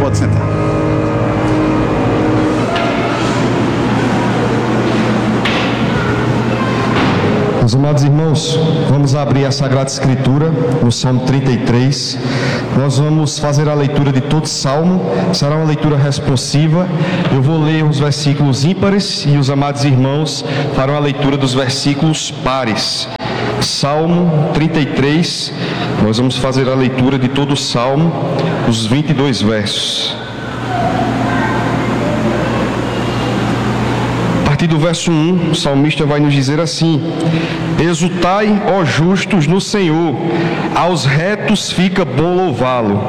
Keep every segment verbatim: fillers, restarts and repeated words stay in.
pode sentar. Meus amados irmãos, vamos abrir a Sagrada Escritura no Salmo trinta e três. Nós vamos fazer a leitura de todo o Salmo. Será uma leitura responsiva. Eu vou ler os versículos ímpares e os amados irmãos farão a leitura dos versículos pares. Salmo trinta e três, nós vamos fazer a leitura de todo o Salmo, os vinte e dois versos. A partir do verso um, o salmista vai nos dizer assim: exultai, ó justos, no Senhor, aos retos fica bom louvá-lo.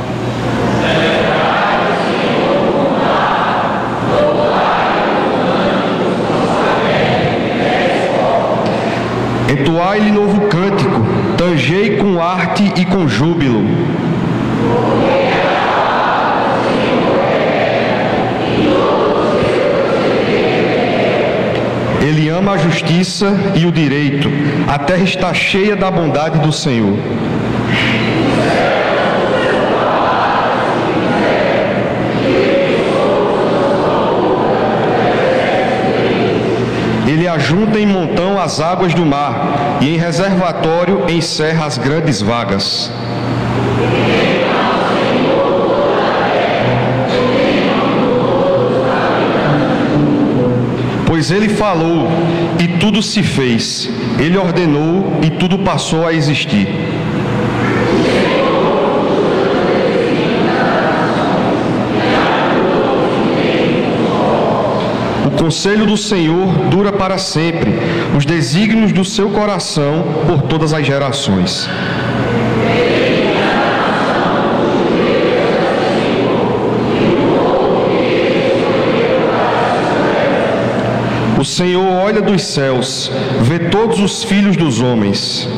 Entoai-lhe novo cântico, tangei com arte e com júbilo. Ele ama a justiça e o direito. A terra está cheia da bondade do Senhor. Ele ajunta em montão as águas do mar e em reservatório encerra as grandes vagas. Pois ele falou e tudo se fez, ele ordenou e tudo passou a existir. O conselho do Senhor dura para sempre, os desígnios do seu coração por todas as gerações. O Senhor olha dos céus, vê todos os filhos dos homens.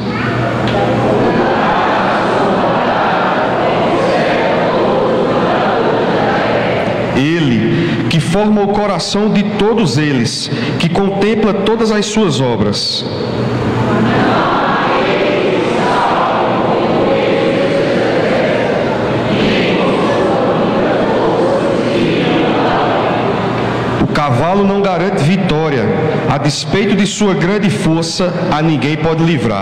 Ele, que forma o coração de todos eles, que contempla todas as suas obras. O cavalo não garante vitória, a despeito de sua grande força, a ninguém pode livrar.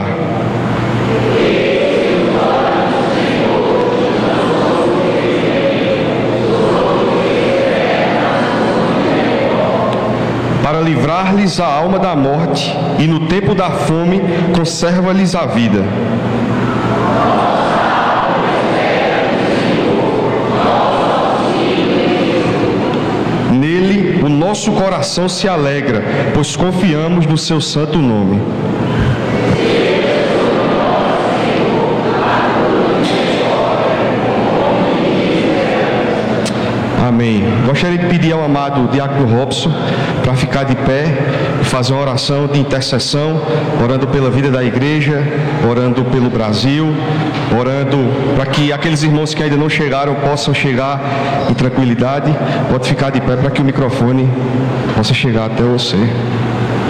Para livrar-lhes a alma da morte, e no tempo da fome conserva-lhes a vida. Nele o nosso coração se alegra, pois confiamos no seu santo nome. Amém. Gostaria de pedir ao amado Diácono Robson para ficar de pé e fazer uma oração de intercessão, orando pela vida da igreja, orando pelo Brasil, orando para que aqueles irmãos que ainda não chegaram possam chegar em tranquilidade. Pode ficar de pé para que o microfone possa chegar até você.